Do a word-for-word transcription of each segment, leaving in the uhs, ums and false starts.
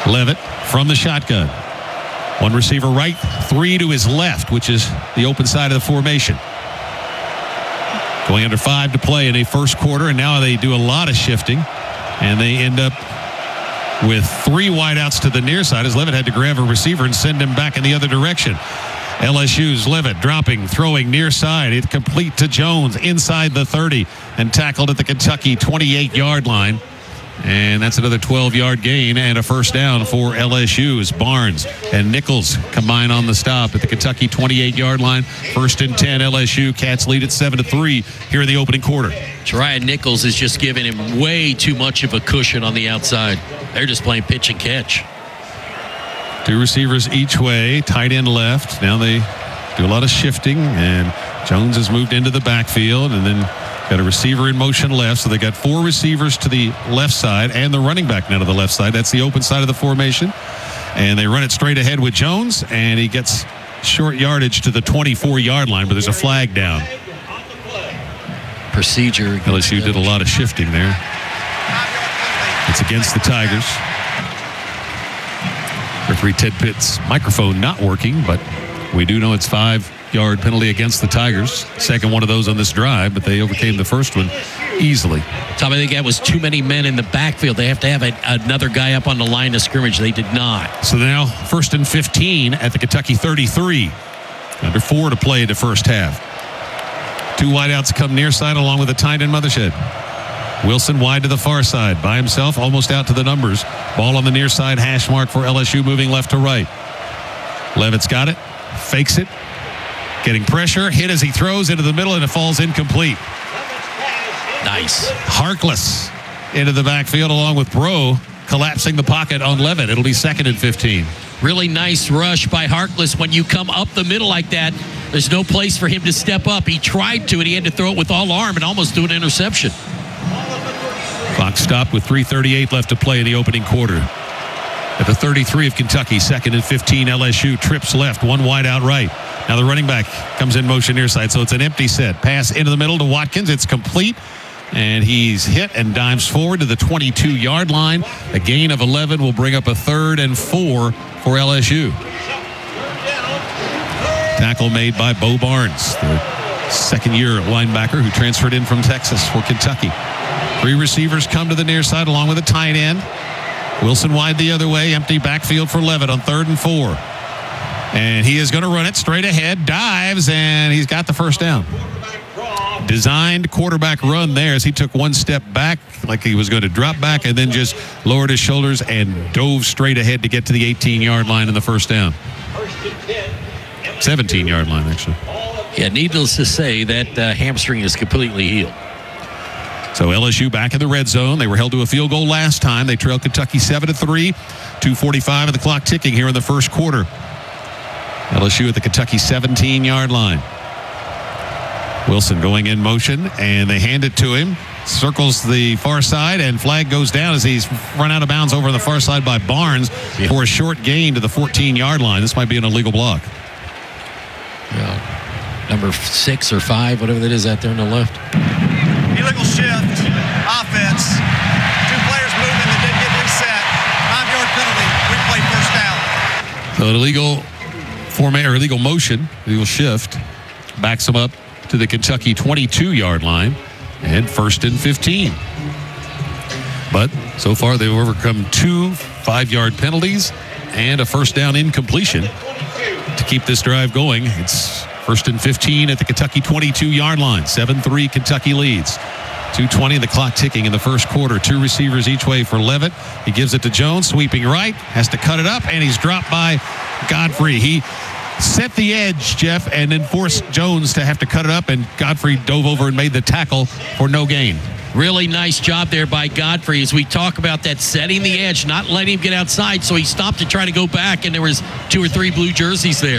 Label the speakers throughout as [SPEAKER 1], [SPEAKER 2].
[SPEAKER 1] Levitt from the shotgun. One receiver right, three to his left, which is the open side of the formation. Going under five to play in a first quarter, and now they do a lot of shifting, and they end up with three wideouts to the near side as Levitt had to grab a receiver and send him back in the other direction. L S U's Levitt dropping, throwing near side. It's complete to Jones inside the thirty and tackled at the Kentucky twenty-eight-yard line. And that's another twelve-yard gain and a first down for L S U as Barnes and Nichols combine on the stop at the Kentucky twenty-eight-yard line. First and ten, L S U. Cats lead at seven to three here in the opening quarter.
[SPEAKER 2] Ryan Nichols is just giving him way too much of a cushion on the outside. They're just playing pitch and catch.
[SPEAKER 1] Two receivers each way, tight end left. Now they do a lot of shifting, and Jones has moved into the backfield, and then got a receiver in motion left. So they got four receivers to the left side and the running back now to the left side. That's the open side of the formation. And they run it straight ahead with Jones, and he gets short yardage to the twenty-four-yard line, but there's a flag down.
[SPEAKER 2] Procedure.
[SPEAKER 1] L S U did a lot of shifting there. It's against the Tigers. Referee Ted Pitt's microphone not working, but we do know it's five-yard penalty against the Tigers. Second one of those on this drive, but they overcame the first one easily.
[SPEAKER 2] Tom, I think that was too many men in the backfield. They have to have a, another guy up on the line of scrimmage. They did not.
[SPEAKER 1] So now first and fifteen at the Kentucky thirty-three. Under four to play in the first half. Two wideouts come near side along with a tight end Mothershed. Wilson wide to the far side by himself, almost out to the numbers. Ball on the near side, hash mark for L S U moving left to right. Levitt's got it, fakes it, getting pressure, hit as he throws into the middle, and it falls incomplete.
[SPEAKER 2] Nice.
[SPEAKER 1] Harkless into the backfield along with Bro collapsing the pocket on Levitt. It'll be second and fifteen.
[SPEAKER 2] Really nice rush by Harkless. When you come up the middle like that, there's no place for him to step up. He tried to, and he had to throw it with all arm and almost do an interception.
[SPEAKER 1] Clock stopped with three thirty-eight left to play in the opening quarter. At the thirty-three of Kentucky, second and fifteen, L S U trips left, one wide out right. Now the running back comes in motion near side, so it's an empty set. Pass into the middle to Watkins. It's complete, and he's hit and dives forward to the twenty-two-yard line. A gain of eleven will bring up a third and four for L S U. Tackle made by Bo Barnes, the second-year linebacker who transferred in from Texas for Kentucky. Three receivers come to the near side along with a tight end. Wilson wide the other way. Empty backfield for Levitt on third and four. And he is going to run it straight ahead. Dives, and he's got the first down. Designed quarterback run there as he took one step back like he was going to drop back and then just lowered his shoulders and dove straight ahead to get to the eighteen-yard line in the first down. seventeen-yard line, actually.
[SPEAKER 2] Yeah, needless to say, that uh, hamstring is completely healed.
[SPEAKER 1] So L S U back in the red zone. They were held to a field goal last time. They trailed Kentucky seven to three. two forty-five of the clock ticking here in the first quarter. L S U at the Kentucky seventeen-yard line. Wilson going in motion, and they hand it to him. Circles the far side, and flag goes down as he's run out of bounds over on the far side by Barnes yeah. for a short gain to the fourteen-yard line. This might be an illegal block.
[SPEAKER 2] Yeah. Number six or five, whatever that is out there on the left.
[SPEAKER 3] Illegal shift, offense. Two players moving that didn't get reset. Five-yard penalty. We play first down.
[SPEAKER 1] So an illegal format or illegal motion, illegal shift, backs them up to the Kentucky twenty-two-yard line and first and fifteen. But so far they've overcome two five-yard penalties and a first down incompletion to keep this drive going. It's first and fifteen at the Kentucky twenty-two-yard line. seven three Kentucky leads. two twenty the clock ticking in the first quarter. Two receivers each way for Levitt. He gives it to Jones, sweeping right, has to cut it up, and he's dropped by Godfrey. He set the edge, Jeff, and then forced Jones to have to cut it up, and Godfrey dove over and made the tackle for no gain.
[SPEAKER 2] Really nice job there by Godfrey as we talk about that, setting the edge, not letting him get outside, so he stopped to try to go back, and there was two or three blue jerseys there.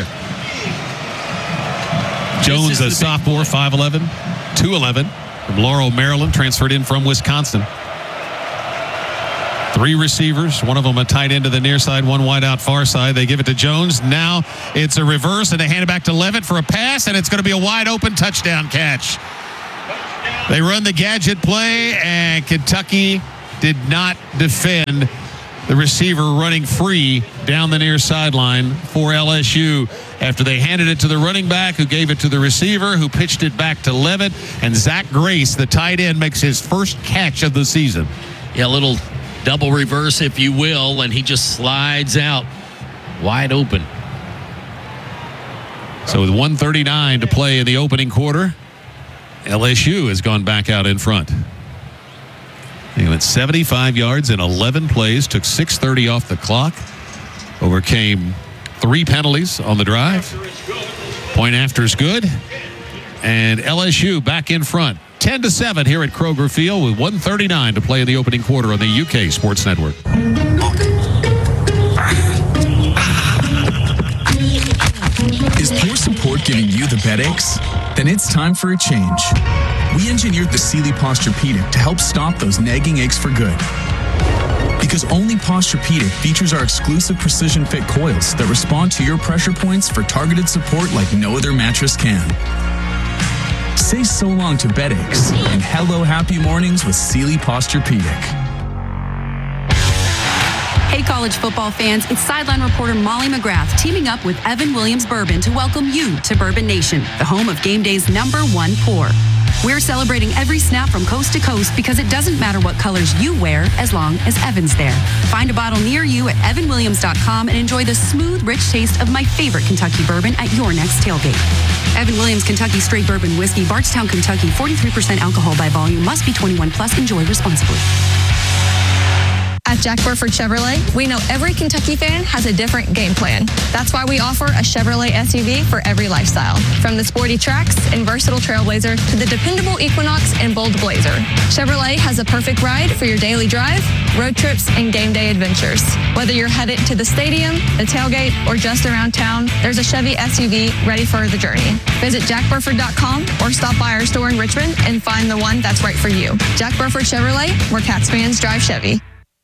[SPEAKER 1] Jones, a sophomore, five eleven, two eleven, from Laurel, Maryland, transferred in from Wisconsin. Three receivers, one of them a tight end to the near side, one wide out far side. They give it to Jones. Now it's a reverse, and they hand it back to Levitt for a pass, and it's going to be a wide open touchdown catch. They run the gadget play, and Kentucky did not defend the receiver running free down the near sideline for L S U after they handed it to the running back who gave it to the receiver who pitched it back to Levitt. And Zach Grace, the tight end, makes his first catch of the season.
[SPEAKER 2] Yeah, a little double reverse, if you will, and he just slides out wide open.
[SPEAKER 1] So with one thirty-nine to play in the opening quarter, L S U has gone back out in front. He went seventy-five yards in eleven plays, took six thirty off the clock, overcame three penalties on the drive. Point after is good, and L S U back in front. ten to seven here at Kroger Field with one thirty-nine to play in the opening quarter on the U K Sports Network.
[SPEAKER 4] Is poor support giving you the bed aches? Then it's time for a change. We engineered the Sealy Posturepedic to help stop those nagging aches for good. Because only Posturepedic features our exclusive precision fit coils that respond to your pressure points for targeted support like no other mattress can. Say so long to bed aches and hello happy mornings with Sealy Posturepedic.
[SPEAKER 5] Hey, college football fans, it's sideline reporter Molly McGrath teaming up with Evan Williams Bourbon to welcome you to Bourbon Nation, the home of game day's number one pour. We're celebrating every snap from coast to coast because it doesn't matter what colors you wear as long as Evan's there. Find a bottle near you at evan williams dot com and enjoy the smooth, rich taste of my favorite Kentucky bourbon at your next tailgate. Evan Williams Kentucky Straight Bourbon Whiskey, Bardstown, Kentucky, forty-three percent alcohol by volume, must be twenty-one plus, enjoy responsibly.
[SPEAKER 6] At Jack Burford Chevrolet, we know every Kentucky fan has a different game plan. That's why we offer a Chevrolet S U V for every lifestyle. From the sporty Trax and versatile Trailblazer to the dependable Equinox and bold Blazer. Chevrolet has a perfect ride for your daily drive, road trips, and game day adventures. Whether you're headed to the stadium, the tailgate, or just around town, there's a Chevy S U V ready for the journey. Visit jack burford dot com or stop by our store in Richmond and find the one that's right for you. Jack Burford Chevrolet, where Cats fans drive Chevy.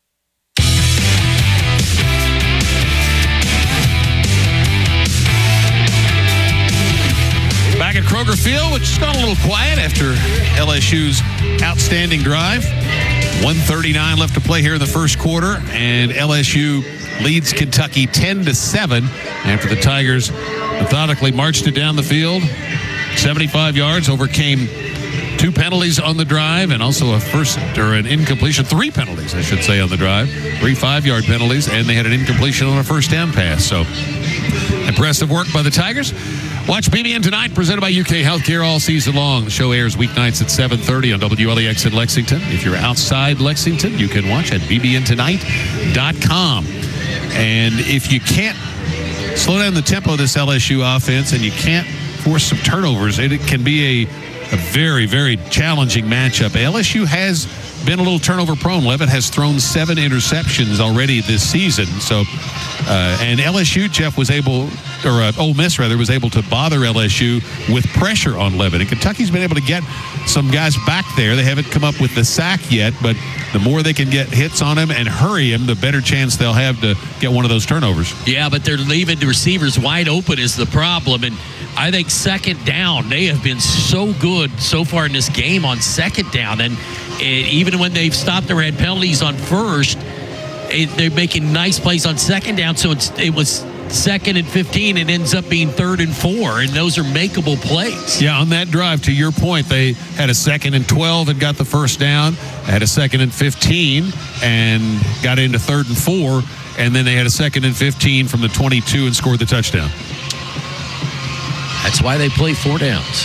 [SPEAKER 1] Back at Kroger Field, which has gone a little quiet after L S U's outstanding drive. one thirty-nine left to play here in the first quarter, and L S U leads Kentucky ten to seven after the Tigers methodically marched it down the field. seventy-five yards, overcame two penalties on the drive and also a first or an incompletion, three penalties, I should say, on the drive. Three five-yard penalties, and they had an incompletion on a first down pass. So impressive work by the Tigers. Watch B B N Tonight, presented by U K Healthcare all season long. The show airs weeknights at seven thirty on W L E X in Lexington. If you're outside Lexington, you can watch at b b n tonight dot com. And if you can't slow down the tempo of this L S U offense and you can't force some turnovers, it, it can be a, a very, very challenging matchup. L S U has been a little turnover prone. Levitt has thrown seven interceptions already this season. So, uh, and L S U, Jeff, was able, or uh, Ole Miss rather, was able to bother L S U with pressure on Levitt. And Kentucky's been able to get some guys back there. They haven't come up with the sack yet, but the more they can get hits on him and hurry him, the better chance they'll have to get one of those turnovers.
[SPEAKER 2] Yeah, but they're leaving the receivers wide open is the problem. And I think second down, they have been so good so far in this game on second down. And it, even when they've stopped or had penalties on first, it, they're making nice plays on second down. So it's, it was second and fifteen. It ends up being third and four, and those are makeable plays.
[SPEAKER 1] Yeah, on that drive, to your point, they had a second and twelve and got the first down. They had a second and fifteen and got into third and four. And then they had a second and fifteen from the twenty-two and scored the touchdown.
[SPEAKER 2] That's why they play four downs.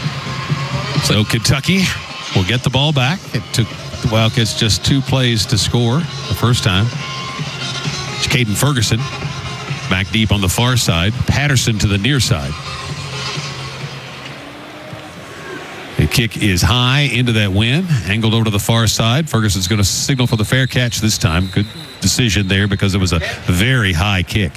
[SPEAKER 1] So Kentucky will get the ball back. It took the Wildcats just two plays to score the first time. It's Caden Ferguson back deep on the far side. Patterson to the near side. The kick is high into that wind, angled over to the far side. Ferguson's going to signal for the fair catch this time. Good decision there because it was a very high kick.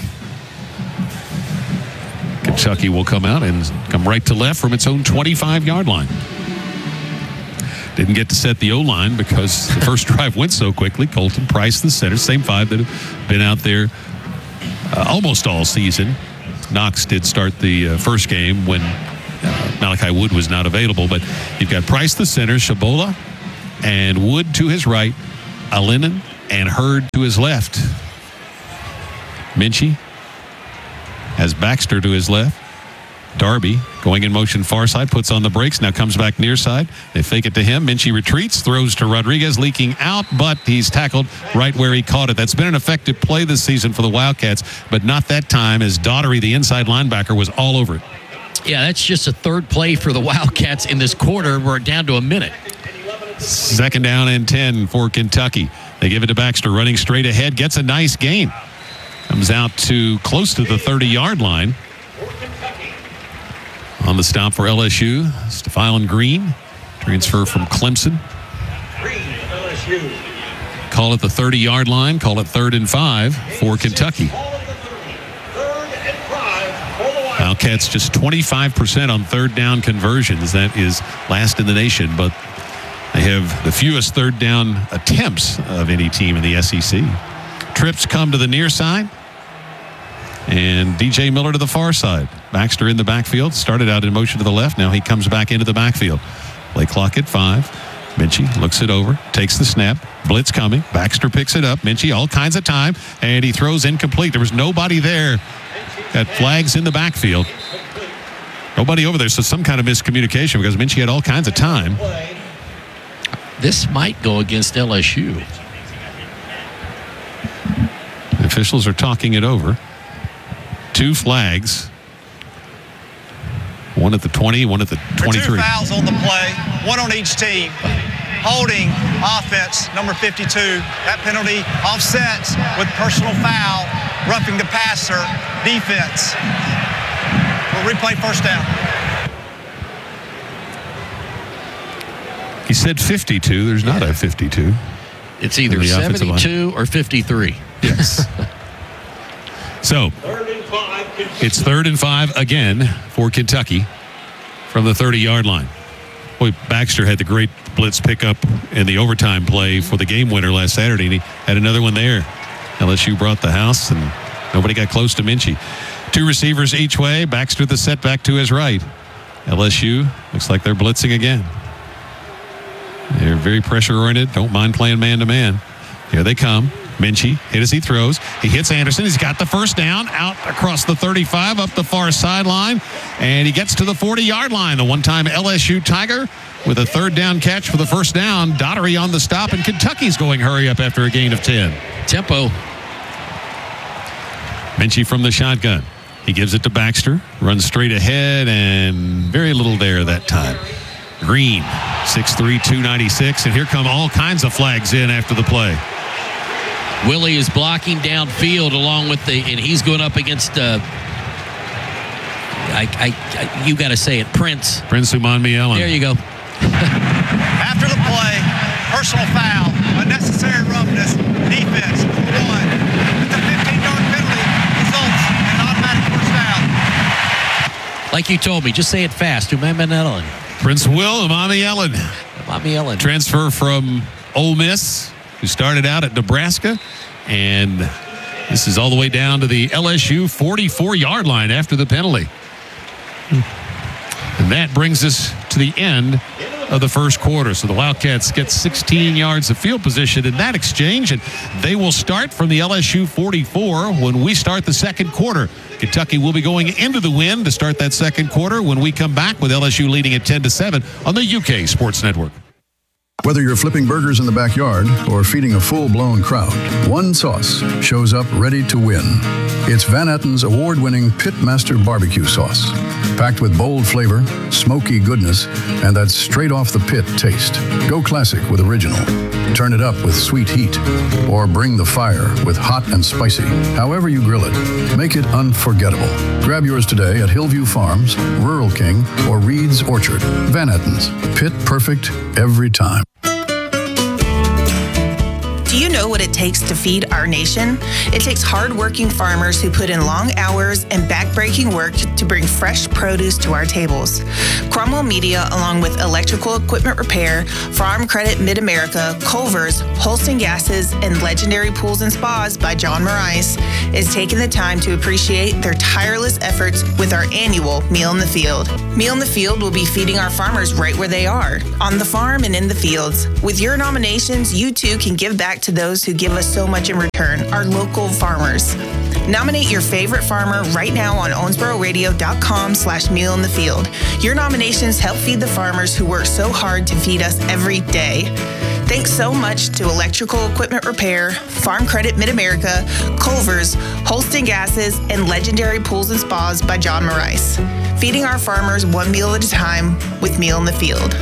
[SPEAKER 1] Kentucky will come out and come right to left from its own twenty-five-yard line. Didn't get to set the O-line because the first drive went so quickly. Colton Price, the center, same five that have been out there uh, almost all season. Knox did start the uh, first game when uh, Malachi Wood was not available. But you've got Price, the center, Shabola, and Wood to his right, Alinen and Hurd to his left. Minchie has Baxter to his left. Darby going in motion far side, puts on the brakes, now comes back near side. They fake it to him. Minchie retreats, throws to Rodriguez, leaking out, but he's tackled right where he caught it. That's been an effective play this season for the Wildcats, but not that time as Daughtery, the inside linebacker, was all over it.
[SPEAKER 2] Yeah, that's just a third play for the Wildcats in this quarter. We're down to a minute.
[SPEAKER 1] Second down and ten for Kentucky. They give it to Baxter, running straight ahead, gets a nice gain. Comes out to close to the thirty-yard line. On the stop for L S U, Stephon Green, transfer from Clemson. Call it the thirty-yard line. Call it third and five for Kentucky. Wildcats just twenty-five percent on third down conversions. That is last in the nation, but they have the fewest third down attempts of any team in the S E C. Trips come to the near side. And D J Miller to the far side. Baxter in the backfield. Started out in motion to the left. Now he comes back into the backfield. Play clock at five. Minchie looks it over. Takes the snap. Blitz coming. Baxter picks it up. Minchie all kinds of time. And he throws incomplete. There was nobody there. Got flags in the backfield. Nobody over there. So some kind of miscommunication because Minchie had all kinds of time.
[SPEAKER 2] This might go against L S U.
[SPEAKER 1] The officials are talking it over. Two flags. One at the twenty, one at the twenty-three.
[SPEAKER 3] Two fouls on the play, one on each team. Holding offense, number fifty-two. That penalty offsets with personal foul, roughing the passer, defense. We'll replay first down.
[SPEAKER 1] He said fifty-two. There's not a fifty-two.
[SPEAKER 2] It's either seventy-two or fifty-three.
[SPEAKER 1] Yes. So, it's third and five again for Kentucky from the thirty-yard line. Boy, Baxter had the great blitz pickup in the overtime play for the game winner last Saturday, and he had another one there. L S U brought the house, and nobody got close to Minchie. Two receivers each way. Baxter the setback to his right. L S U looks like they're blitzing again. They're very pressure-oriented. Don't mind playing man-to-man. Here they come. Minchie hit as he throws. He hits Anderson. He's got the first down out across the thirty-five up the far sideline, and he gets to the forty-yard line. The one-time L S U Tiger with a third down catch for the first down. Daughtery on the stop, and Kentucky's going hurry up after a gain of ten.
[SPEAKER 2] Tempo.
[SPEAKER 1] Minchie from the shotgun. He gives it to Baxter. Runs straight ahead, and very little there that time. Green, six three, two ninety-six, and here come all kinds of flags in after the play.
[SPEAKER 2] Willie is blocking downfield along with the, and he's going up against, uh, I, I, I you got to say it, Prince.
[SPEAKER 1] Prince Umanmielen.
[SPEAKER 2] There you go.
[SPEAKER 3] After the play, personal foul, unnecessary roughness, defense, one. With the fifteen-yard penalty, results in an automatic first down.
[SPEAKER 2] Like you told me, just say it fast. Umanmielen.
[SPEAKER 1] Prince Will Umanmielen.
[SPEAKER 2] Umanmielen.
[SPEAKER 1] Transfer from Ole Miss, who started out at Nebraska, and this is all the way down to the L S U forty-four-yard line after the penalty. And that brings us to the end of the first quarter. So the Wildcats get sixteen yards of field position in that exchange, and they will start from the L S U forty-four when we start the second quarter. Kentucky will be going into the win to start that second quarter when we come back with L S U leading at ten to seven on the U K Sports Network.
[SPEAKER 7] Whether you're flipping burgers in the backyard or feeding a full-blown crowd, one sauce shows up ready to win. It's Van Etten's award-winning Pitmaster Barbecue Sauce. Packed with bold flavor, smoky goodness, and that straight-off-the-pit taste. Go classic with original. Turn it up with sweet heat. Or bring the fire with hot and spicy. However you grill it, make it unforgettable. Grab yours today at Hillview Farms, Rural King, or Reed's Orchard. Van Etten's. Pit perfect every time.
[SPEAKER 8] Do you know what it takes to feed our nation? It takes hard-working farmers who put in long hours and back-breaking work to bring fresh produce to our tables. Cromwell Media, along with Electrical Equipment Repair, Farm Credit Mid-America, Culver's, Holston Gases, and Legendary Pools and Spas by John Morais, is taking the time to appreciate their tireless efforts with our annual Meal in the Field. Meal in the Field will be feeding our farmers right where they are, on the farm and in the fields. With your nominations, you too can give back back to those who give us so much in return, our local farmers. Nominate your favorite farmer right now on owensboro-radio.com slash meal in the field. Your nominations help feed the farmers who work so hard to feed us every day. Thanks so much to Electrical Equipment Repair, Farm Credit Mid-America, Culver's, Holston Gases, and Legendary Pools and Spas by John Marais. Feeding our farmers one meal at a time with Meal in the Field.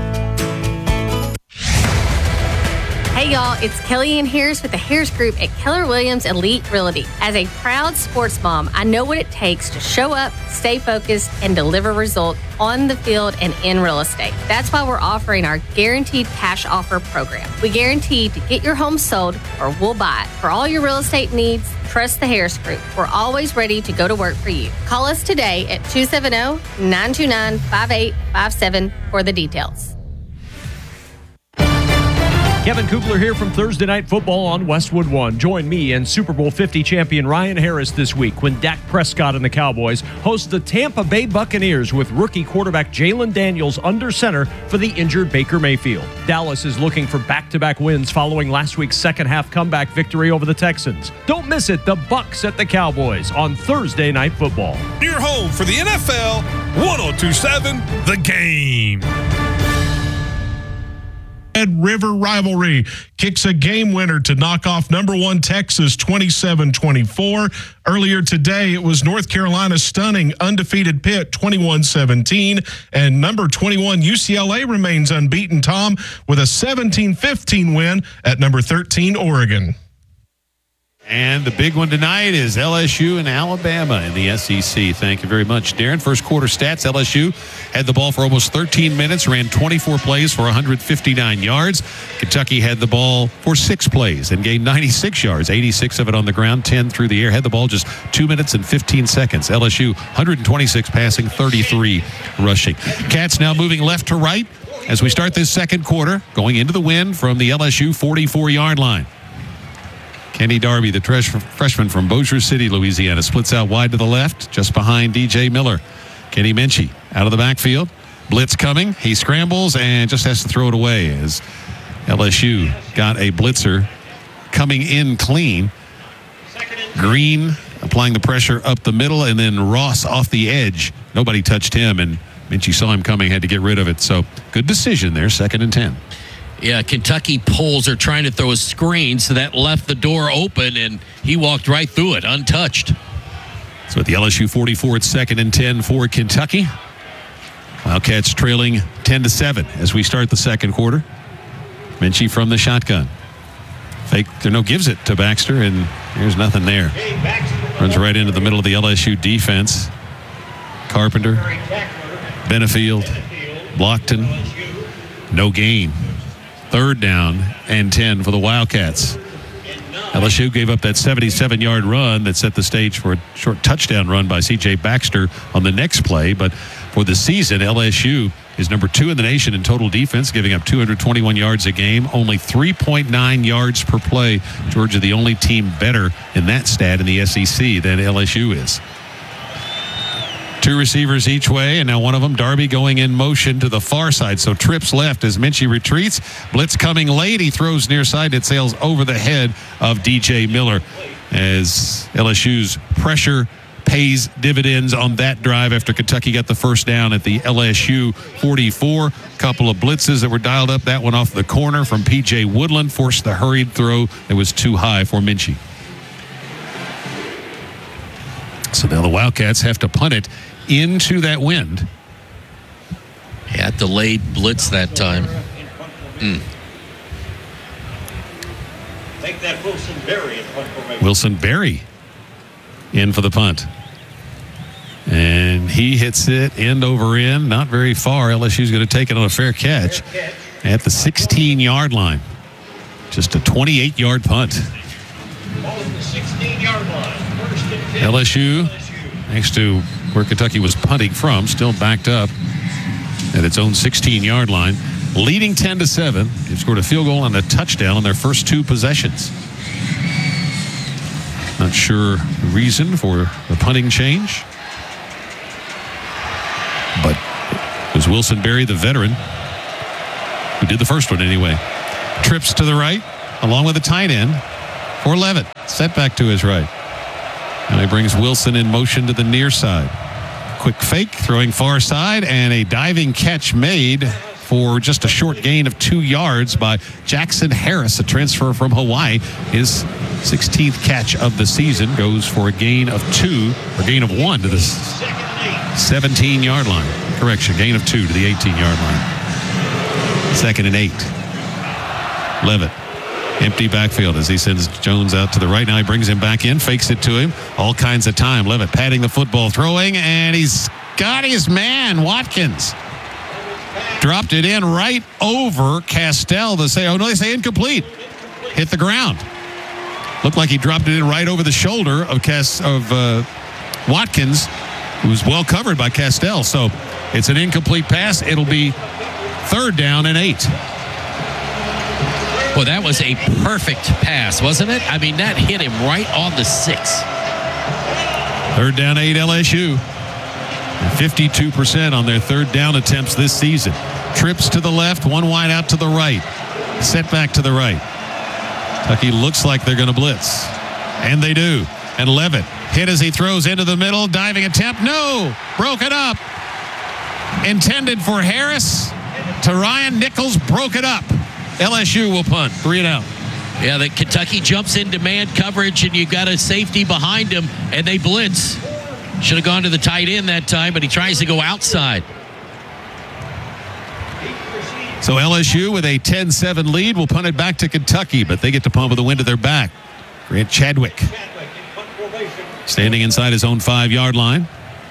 [SPEAKER 9] Hey y'all, it's Kellyanne Harris with the Harris Group at Keller Williams Elite Realty. As a proud sports mom, I know what it takes to show up, stay focused, and deliver results on the field and in real estate. That's why we're offering our Guaranteed Cash Offer program. We guarantee to get your home sold or we'll buy it. For all your real estate needs, trust the Harris Group. We're always ready to go to work for you. Call us today at two seven zero, nine two nine, five eight five seven for the details.
[SPEAKER 10] Kevin Kugler here from Thursday Night Football on Westwood One. Join me and Super Bowl fifty champion Ryan Harris this week when Dak Prescott and the Cowboys host the Tampa Bay Buccaneers with rookie quarterback Jalen Daniels under center for the injured Baker Mayfield. Dallas is looking for back-to-back wins following last week's second-half comeback victory over the Texans. Don't miss it, the Bucs at the Cowboys on Thursday Night Football.
[SPEAKER 11] Your home for the N F L, one oh two point seven The Game.
[SPEAKER 12] Red River rivalry kicks a game winner to knock off number one Texas twenty-seven twenty-four. Earlier today, it was North Carolina stunning undefeated Pitt twenty-one seventeen. And number twenty-one U C L A remains unbeaten, Tom, with a seventeen fifteen win at number thirteen Oregon.
[SPEAKER 1] And the big one tonight is L S U and Alabama in the S E C. Thank you very much, Darren. First quarter stats, L S U had the ball for almost thirteen minutes, ran twenty-four plays for one hundred fifty-nine yards. Kentucky had the ball for six plays and gained ninety-six yards, eighty-six of it on the ground, ten through the air. Had the ball just two minutes and fifteen seconds. L S U, one hundred twenty-six passing, thirty-three rushing. Cats now moving left to right as we start this second quarter, going into the win from the L S U forty-four-yard line. Kenny Darby, the tresh- freshman from Bossier City, Louisiana, splits out wide to the left, just behind D J Miller. Kenny Minchie out of the backfield. Blitz coming. He scrambles and just has to throw it away as L S U got a blitzer coming in clean. Green applying the pressure up the middle, and then Ross off the edge. Nobody touched him, and Minchie saw him coming, had to get rid of it. So good decision there, second and ten.
[SPEAKER 2] Yeah, Kentucky pulls are trying to throw a screen, so that left the door open, and he walked right through it, untouched.
[SPEAKER 1] So at the L S U forty-four, it's second and ten for Kentucky. Wildcats trailing ten to seven as we start the second quarter. Minchie from the shotgun. Fake, no, gives it to Baxter, and there's nothing there. Runs right into the middle of the L S U defense. Carpenter, Benefield, Blockton, no gain. Third down and ten for the Wildcats. L S U gave up that seventy-seven-yard run that set the stage for a short touchdown run by C J Baxter on the next play. But for the season, L S U is number two in the nation in total defense, giving up two hundred twenty-one yards a game, only three point nine yards per play. Georgia, the only team better in that stat in the S E C than L S U is. Two receivers each way, and now one of them, Darby, going in motion to the far side. So trips left as Minchie retreats. Blitz coming late. He throws near side. It sails over the head of D J Miller as L S U's pressure pays dividends on that drive after Kentucky got the first down at the L S U forty-four. Couple of blitzes that were dialed up. That one off the corner from P J Woodland forced the hurried throw that was too high for Minchie. So now the Wildcats have to punt it into that wind.
[SPEAKER 2] Yeah, delayed blitz that time. Mm.
[SPEAKER 13] Take that Wilson Berry in punt formation.
[SPEAKER 1] Wilson Berry in for the punt. And he hits it end over end, not very far. L S U's going to take it on a fair catch, fair catch. At the sixteen-yard line. Just a twenty-eight-yard punt.
[SPEAKER 13] Ball at the sixteen-yard line. First and ten.
[SPEAKER 1] L S U, next to where Kentucky was punting from, still backed up at its own sixteen-yard line, leading ten to seven. They've scored a field goal and a touchdown on their first two possessions. Not sure the reason for the punting change, but it was Wilson Berry, the veteran, who did the first one anyway. Trips to the right, along with the tight end for Levitt. Set back to his right. And he brings Wilson in motion to the near side. Quick fake, throwing far side, and a diving catch made for just a short gain of two yards by Jackson Harris, a transfer from Hawaii. His sixteenth catch of the season goes for a gain of two, or gain of one to the seventeen-yard line. Correction, gain of two to the eighteen-yard line. Second and eight. Levitt. Empty backfield as he sends Jones out to the right. Now he brings him back in, fakes it to him. All kinds of time. Levitt patting the football, throwing, and he's got his man, Watkins. Dropped it in right over Castell. They say, oh no, they say incomplete. Hit the ground. Looked like he dropped it in right over the shoulder of Cas- of uh, Watkins, who was well covered by Castell. So it's an incomplete pass. It'll be third down and eight.
[SPEAKER 2] Well, that was a perfect pass, wasn't it? I mean, that hit him right on the six.
[SPEAKER 1] Third down, eight L S U. fifty-two percent on their third down attempts this season. Trips to the left, one wide out to the right. Set back to the right. Kentucky looks like they're going to blitz. And they do. And Levitt hit as he throws into the middle. Diving attempt. No! Broke it up. Intended for Harris. To Ryan Nichols. Broke it up. L S U will punt. Three and out.
[SPEAKER 2] Yeah, the Kentucky jumps into man coverage, and you've got a safety behind him, and they blitz. Should have gone to the tight end that time, but he tries to go outside.
[SPEAKER 1] So L S U with a ten seven lead will punt it back to Kentucky, but they get to punt with the wind at their back. Grant Chadwick standing inside his own five-yard line.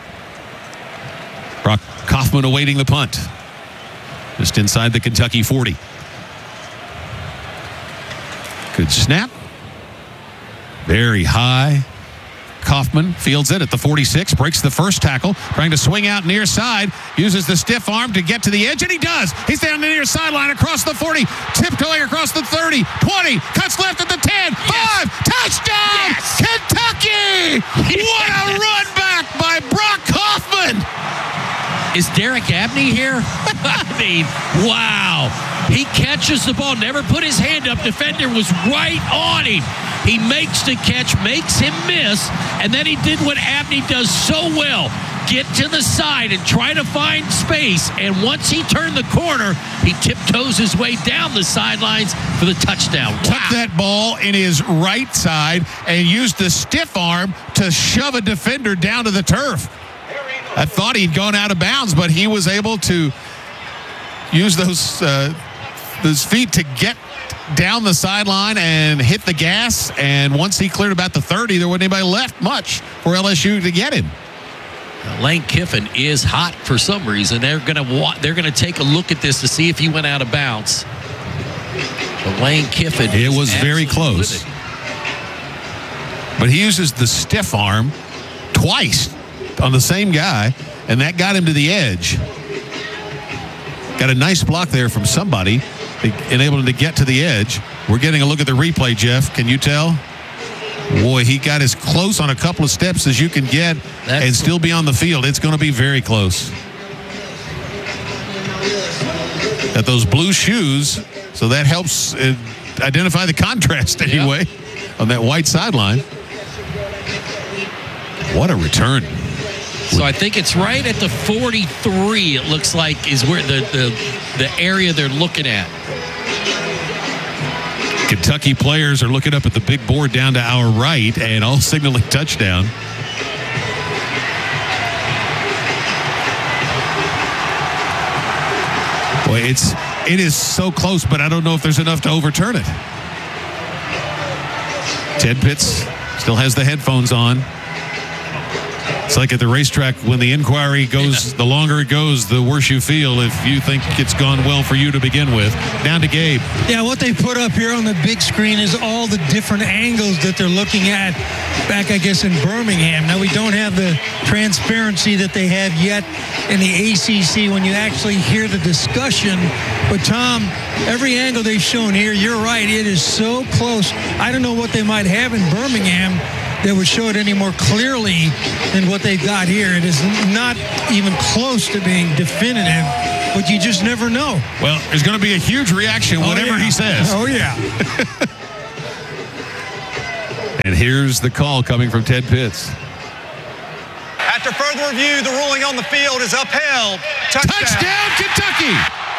[SPEAKER 1] Brock Kaufman awaiting the punt. Just inside the Kentucky forty. Good snap. Very high. Kaufman fields it at the forty-six, breaks the first tackle, trying to swing out near side, uses the stiff arm to get to the edge, and he does. He's down the near sideline across the forty, tiptoeing across the thirty, twenty, cuts left at the ten, yes. five, touchdown, yes. Kentucky! Yes. What a run back by Brock Kaufman!
[SPEAKER 2] Is Derek Abney here? I mean, wow. He catches the ball, never put his hand up. Defender was right on him. He makes the catch, makes him miss, and then he did what Abney does so well. Get to the side and try to find space, and once he turned the corner, he tiptoes his way down the sidelines for the touchdown. Wow.
[SPEAKER 1] Took that ball in his right side and used the stiff arm to shove a defender down to the turf. I thought he'd gone out of bounds, but he was able to use those uh, those feet to get down the sideline and hit the gas. And once he cleared about the thirty, there wasn't anybody left much for L S U to get him.
[SPEAKER 2] Lane Kiffin is hot for some reason. They're going to wa- they're going to take a look at this to see if he went out of bounds. But Lane Kiffin,
[SPEAKER 1] it was very close. But he uses the stiff arm twice on the same guy, and that got him to the edge. Got a nice block there from somebody, enabled him to get to the edge. We're getting a look at the replay, Jeff. Can you tell? Boy, he got as close on a couple of steps as you can get That's and still be on the field. It's going to be very close. Got those blue shoes, so that helps uh, identify the contrast anyway yep. on that white sideline. What a return.
[SPEAKER 2] So I think it's right at the forty-three, it looks like, is where the, the, the area they're looking at.
[SPEAKER 1] Kentucky players are looking up at the big board down to our right and all signaling touchdown. Boy, it's it is so close, but I don't know if there's enough to overturn it. Ted Pitts still has the headphones on. It's like at the racetrack when the inquiry goes, the longer it goes, the worse you feel if you think it's gone well for you to begin with. Down to Gabe.
[SPEAKER 14] Yeah, what they put up here on the big screen is all the different angles that they're looking at back, I guess, in Birmingham. Now, we don't have the transparency that they have yet in the A C C when you actually hear the discussion. But, Tom, every angle they've shown here, you're right, it is so close. I don't know what they might have in Birmingham that would show it any more clearly than what they've got here. It is not even close to being definitive, but you just never know.
[SPEAKER 1] Well, there's going to be a huge reaction, whatever
[SPEAKER 14] oh, yeah.
[SPEAKER 1] he says.
[SPEAKER 14] Oh, yeah.
[SPEAKER 1] And here's the call coming from Ted Pitts.
[SPEAKER 3] After further review, the ruling on the field is upheld. Touchdown,
[SPEAKER 1] Touchdown Kentucky!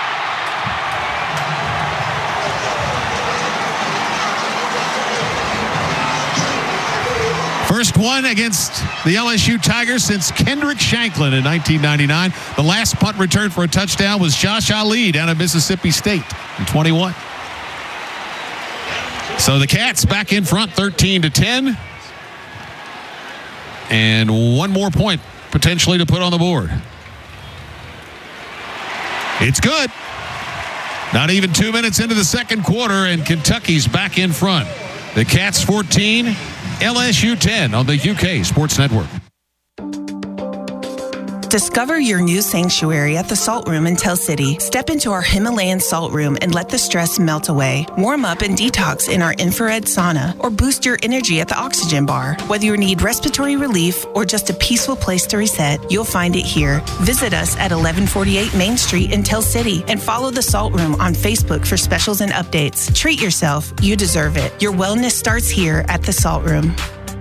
[SPEAKER 1] First one against the L S U Tigers since Kendrick Shanklin in nineteen ninety-nine. The last punt return for a touchdown was Josh Ali down at Mississippi State in twenty-one. So the Cats back in front thirteen to ten. And one more point potentially to put on the board. It's good. Not even two minutes into the second quarter, and Kentucky's back in front. The Cats fourteen, L S U ten on the U K Sports Network.
[SPEAKER 8] Discover your new sanctuary at the Salt Room in Tell City. Step into our Himalayan Salt Room and let the stress melt away. Warm up and detox in our infrared sauna or boost your energy at the Oxygen Bar. Whether you need respiratory relief or just a peaceful place to reset, you'll find it here. Visit us at eleven forty-eight Main Street in Tell City and follow the Salt Room on Facebook for specials and updates. Treat yourself. You deserve it. Your wellness starts here at the Salt Room.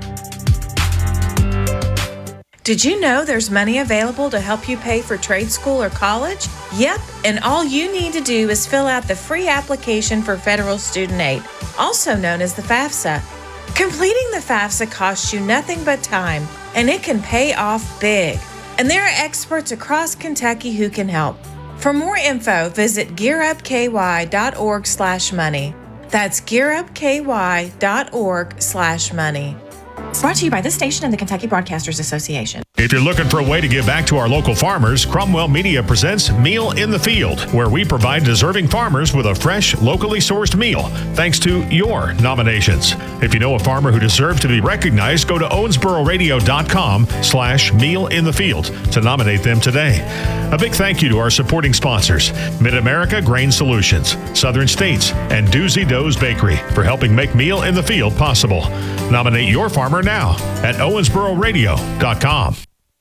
[SPEAKER 15] Did you know there's money available to help you pay for trade school or college? Yep, and all you need to do is fill out the free application for federal student aid, also known as the FAFSA. Completing the FAFSA costs you nothing but time, and it can pay off big. And there are experts across Kentucky who can help. For more info, visit gearupky.org slash money. That's gearupky.org slash money. Brought to you by this station and the Kentucky Broadcasters Association.
[SPEAKER 16] If you're looking for a way to give back to our local farmers, Cromwell Media presents Meal in the Field, where we provide deserving farmers with a fresh, locally sourced meal, thanks to your nominations. If you know a farmer who deserves to be recognized, go to owensboro-radio.com slash meal in the field to nominate them today. A big thank you to our supporting sponsors, Mid-America Grain Solutions, Southern States, and Doozy Doe's Bakery for helping make Meal in the Field possible. Nominate your farmer now at owensboro radio dot com.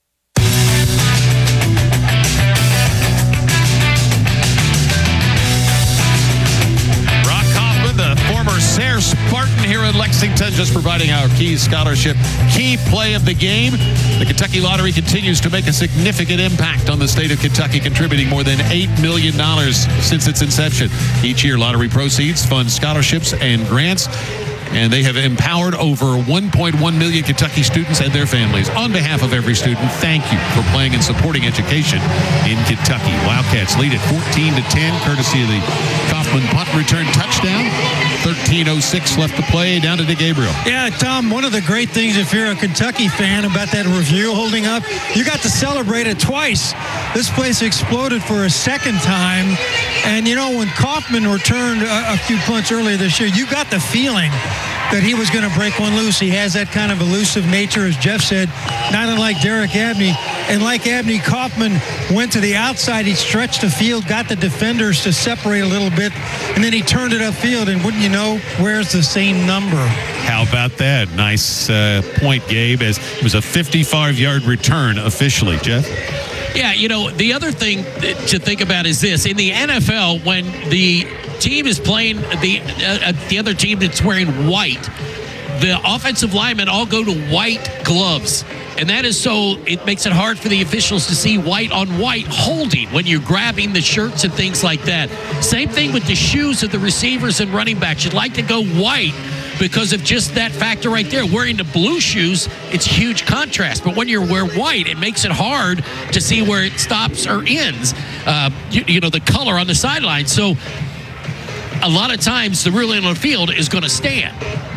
[SPEAKER 1] Brock Kaufman, the former Sayre Spartan here in Lexington, just providing our key scholarship, key play of the game. The Kentucky Lottery continues to make a significant impact on the state of Kentucky, contributing more than eight million dollars since its inception. Each year, lottery proceeds fund scholarships and grants, and they have empowered over one point one million Kentucky students and their families. On behalf of every student, thank you for playing and supporting education in Kentucky. Wildcats lead at fourteen to ten, courtesy of the Kaufman punt return touchdown. thirteen oh six left to play, down to DeGabriel.
[SPEAKER 14] Yeah, Tom, one of the great things, if you're a Kentucky fan, about that review holding up, you got to celebrate it twice. This place exploded for a second time. And, you know, when Kaufman returned a, a few punts earlier this year, you got the feeling that he was going to break one loose. He has that kind of elusive nature, as Jeff said, not unlike Derek Abney. And like Abney, Kaufman went to the outside. He stretched the field, got the defenders to separate a little bit, and then he turned it upfield. And wouldn't you know, where's the same number?
[SPEAKER 1] How about that? Nice uh, point, Gabe, as it was a fifty-five-yard return officially. Jeff?
[SPEAKER 2] Yeah, you know, the other thing to think about is this. In the N F L, when the team is playing the uh, the other team that's wearing white, the offensive linemen all go to white gloves. And that is so it makes it hard for the officials to see white on white holding when you're grabbing the shirts and things like that. Same thing with the shoes of the receivers and running backs. You'd like to go white because of just that factor right there. Wearing the blue shoes, it's huge contrast. But when you wear white, it makes it hard to see where it stops or ends, uh, you, you know, the color on the sideline. So a lot of times the ruling on the field is going to stand.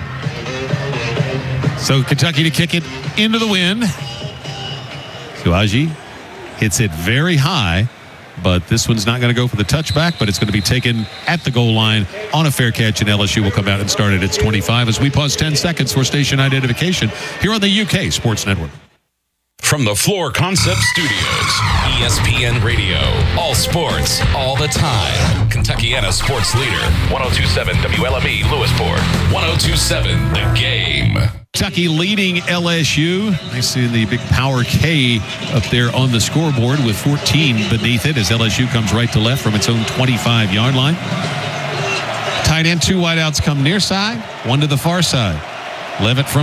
[SPEAKER 1] So Kentucky to kick it into the wind. Suaji hits it very high, but this one's not going to go for the touchback, but it's going to be taken at the goal line on a fair catch, and L S U will come out and start at its twenty-five as we pause ten seconds for station identification here on the U K Sports Network.
[SPEAKER 17] From the Floor Concept Studios, E S P N Radio, all sports, all the time. Kentuckiana sports leader, ten twenty-seven W L M E Lewisport, ten twenty-seven The Game.
[SPEAKER 1] Kentucky leading L S U. I see the big power K up there on the scoreboard with fourteen beneath it as L S U comes right to left from its own twenty-five-yard line. Tight end, two wideouts come near side, one to the far side. Levitt from